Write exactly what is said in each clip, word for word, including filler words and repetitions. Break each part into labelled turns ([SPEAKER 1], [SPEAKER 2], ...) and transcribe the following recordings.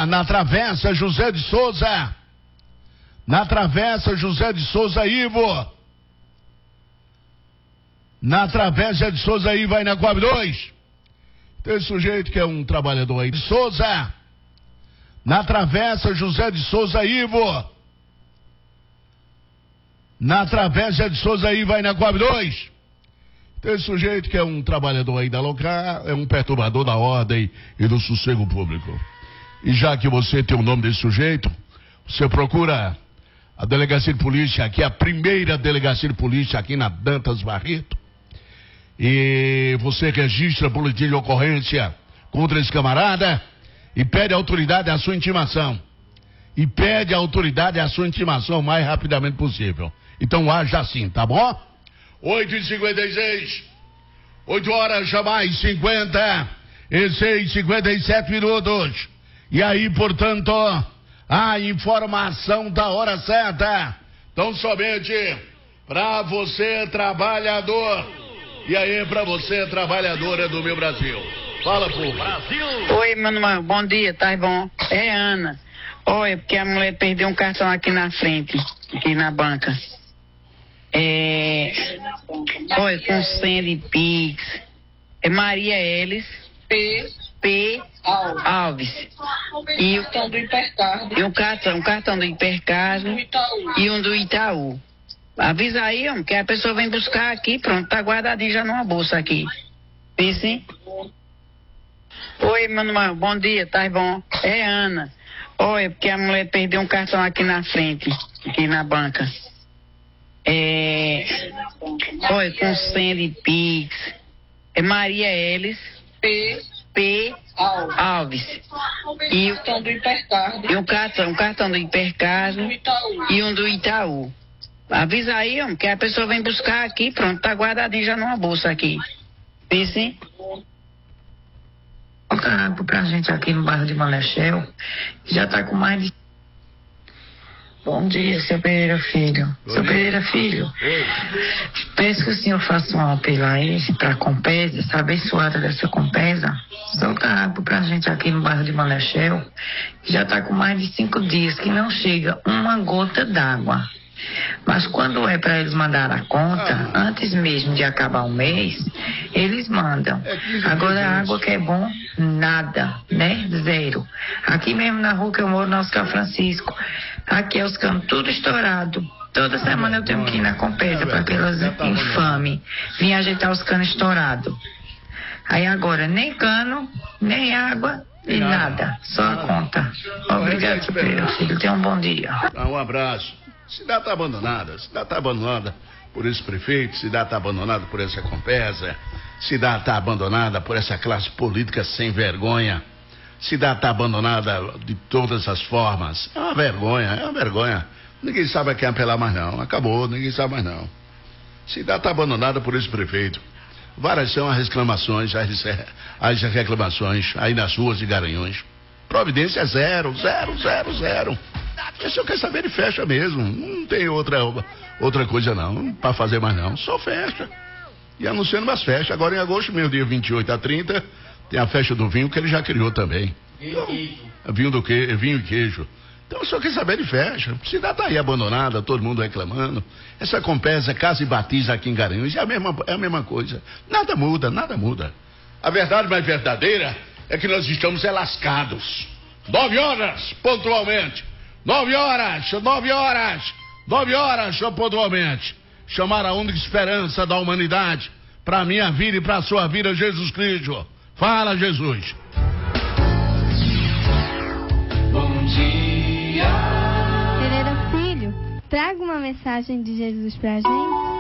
[SPEAKER 1] na Travessa José de Souza. Na Travessa José de Souza Ivo. Na Travessa de Souza Ivo, aí na Coab dois. Tem esse sujeito que é um trabalhador aí de Souza. Na Travessa José de Souza Ivo. Na Travessa de Souza Ivo, aí na Coab dois. Tem esse sujeito que é um trabalhador aí da local, é um perturbador da ordem e do sossego público. E já que você tem o nome desse sujeito, você procura a delegacia de polícia aqui, a primeira delegacia de polícia aqui na Dantas Barreto, e você registra boletim de ocorrência contra esse camarada e pede à autoridade a sua intimação. E pede à autoridade a sua intimação o mais rapidamente possível. Então haja assim, tá bom? oito e cinquenta e seis, oito horas jamais cinquenta e seis, cinquenta e sete minutos. E aí, portanto, a informação da hora certa. Então, somente para você, trabalhador. E aí, para você, trabalhadora do meu Brasil. Fala, povo. Brasil.
[SPEAKER 2] Oi, Manuel, bom dia, tá bom? É Ana. Oi, porque a mulher perdeu um cartão aqui na frente, aqui na banca. É... Oi, com senha de Pix. É Maria Elis P. P. Alves. E o cartão do Hipercard. E um cartão, um cartão do Hipercard e um do Itaú. Avisa aí, homem, que a pessoa vem buscar aqui, pronto, tá guardadinho já numa bolsa aqui. Pense. Oi, Manuel, bom dia, tá bom? É Ana. Oi, porque a mulher perdeu um cartão aqui na frente, aqui na banca. É... Oi, com senha de Pix. É Maria Elis P. P. Alves. E o cartão do Hipercard. E um cartão, um cartão do Hipercard e um do Itaú. Avisa aí, homem, que a pessoa vem buscar aqui, pronto, tá guardadinho já numa bolsa aqui. Pense.
[SPEAKER 3] Falta água pra gente aqui no bairro de Malechel. Já tá com mais de... Bom dia, seu Pereira Filho. Oi. Seu Pereira Filho, Oi. Peço que o senhor faça um apelo aí pra Compesa, essa abençoada dessa Compesa. Solta água pra gente aqui no bairro de Malechel. Já tá com mais de cinco dias que não chega uma gota d'água. Mas quando é para eles mandar a conta, ah, antes mesmo de acabar o mês, eles mandam. Agora a água que é bom, nada, né? Zero. Aqui mesmo na rua que eu moro, no Oscar Francisco, aqui é os canos tudo estourado. Toda semana eu tenho que ir na Compesa para aquelas infame vir ajeitar os canos estourados. Aí agora nem cano, nem água e nada, só a conta. Obrigado, seu filho. Tenha um bom dia.
[SPEAKER 1] Um abraço. Cidade está abandonada, cidade está abandonada por esse prefeito, cidade está abandonada por essa Compesa, cidade está abandonada por essa classe política sem vergonha, cidade está abandonada de todas as formas. É uma vergonha, é uma vergonha. Ninguém sabe a quem apelar mais não, acabou, ninguém sabe mais não. Cidade está abandonada por esse prefeito. Várias são as reclamações, as, as reclamações aí nas ruas de Garanhuns. Providência zero, zero, zero, zero. Se o senhor quer saber, ele fecha mesmo. Não tem outra, outra coisa não, para fazer mais não. Só fecha. E anunciando mais festa. Agora em agosto, meio dia vinte e oito a trinta, tem a festa do vinho que ele já criou também. Então, vinho do que, vinho e queijo. Então, se o senhor quer saber, ele fecha. A cidade tá aí abandonada, todo mundo reclamando. Essa Compesa, Casa e Batiza aqui em Garanhuns, é a mesma, é a mesma coisa. Nada muda, nada muda. A verdade mais verdadeira é que nós estamos é lascados. Nove horas, pontualmente. Nove horas, nove horas, nove horas, pontualmente. Chamar a única esperança da humanidade para a minha vida e para a sua vida, Jesus Cristo. Fala, Jesus.
[SPEAKER 4] Bom dia.
[SPEAKER 5] Pereira Filho, traga uma mensagem de Jesus pra gente.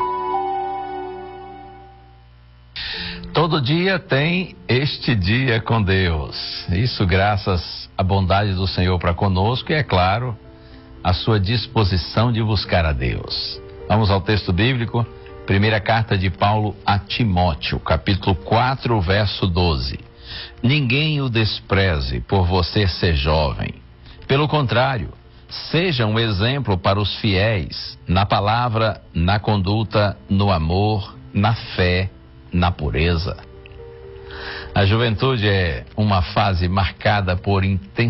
[SPEAKER 6] Todo dia tem este dia com Deus. Isso graças à bondade do Senhor para conosco e, é claro, a sua disposição de buscar a Deus. Vamos ao texto bíblico, primeira carta de Paulo a Timóteo, capítulo quatro, verso doze. Ninguém o despreze por você ser jovem. Pelo contrário, seja um exemplo para os fiéis, na palavra, na conduta, no amor, na fé, na pureza. A juventude é uma fase marcada por intensidade.